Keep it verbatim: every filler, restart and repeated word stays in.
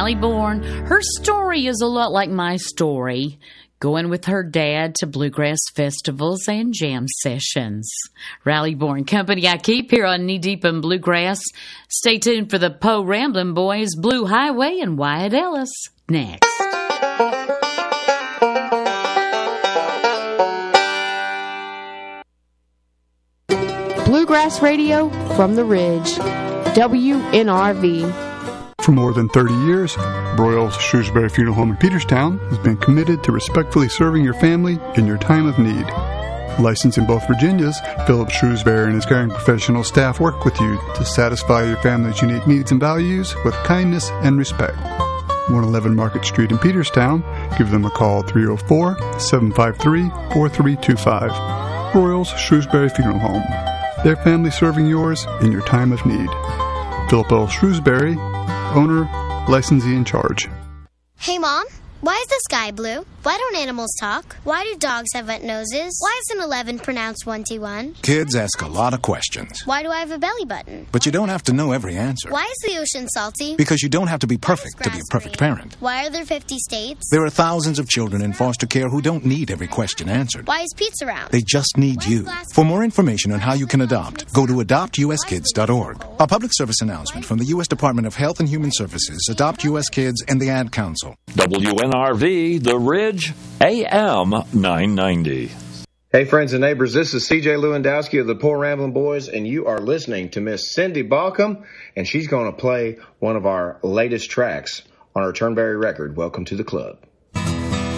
Raleigh Bourne. Her story is a lot like my story, going with her dad to bluegrass festivals and jam sessions. Raleigh Bourne Company I keep here on Knee Deep in Bluegrass. Stay tuned for the Po Ramblin' Boys, Blue Highway, and Wyatt Ellis next. Bluegrass Radio from the Ridge, W N R V. For more than thirty years, Broyles Shrewsbury Funeral Home in Peterstown has been committed to respectfully serving your family in your time of need. Licensed in both Virginias, Philip Shrewsbury and his caring professional staff work with you to satisfy your family's unique needs and values with kindness and respect. one eleven Market Street in Peterstown. Give them a call at three oh four, seven five three, four three two five. Broyles Shrewsbury Funeral Home. Their family serving yours in your time of need. Philip L. Shrewsbury, owner, licensee in charge. Hey, Mom, why is the sky blue? Why don't animals talk? Why do dogs have wet noses? Why is an eleven pronounced one T one? Kids ask a lot of questions. Why do I have a belly button? But you don't have to know every answer. Why is the ocean salty? Because you don't have to be perfect to be a perfect parent. Why are there fifty states? There are thousands of children in foster care who don't need every question answered. Why is pizza round? They just need you. For more information on how you can adopt, go to adopt u s kids dot org. A public service announcement from the U S Department of Health and Human Services, Adopt U S Kids, and the Ad Council. W N R V, The Ridge, A M nine ninety. Hey, friends and neighbors, this is C J Lewandowski of the Po Ramblin' Boys, and you are listening to Miss Cindy Balcom, and she's going to play one of our latest tracks on her Turnberry record, Welcome to the Club.